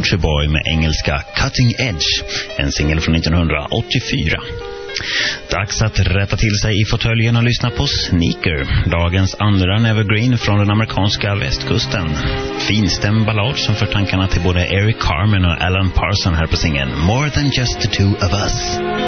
Country Boy med engelska Cutting Edge, en singel från 1984. Dags att rätta till sig i fåtöljen och lyssna på Sneaker, dagens andra evergreen från den amerikanska västkusten. Finstämd ballad som för tankarna till både Eric Carmen och Alan Parsons här på singeln More Than Just the Two of Us.